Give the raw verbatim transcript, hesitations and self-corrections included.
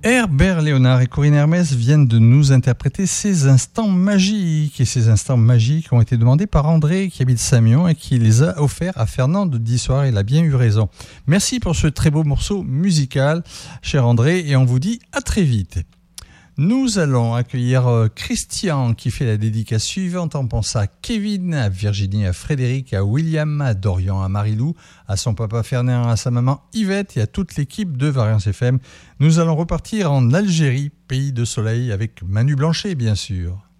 Herbert Léonard et Corinne Hermès viennent de nous interpréter ces instants magiques. Et ces instants magiques ont été demandés par André qui habite Samion et qui les a offerts à Fernand de Dissoir. Il a bien eu raison. Merci pour ce très beau morceau musical, cher André, et on vous dit à très vite. Nous allons accueillir Christian qui fait la dédicace suivante. On pense à Kevin, à Virginie, à Frédéric, à William, à Dorian, à Marilou, à son papa Fernand, à sa maman Yvette et à toute l'équipe de Variance F M. Nous allons repartir en Algérie, pays de soleil, avec Manu Blanchet bien sûr.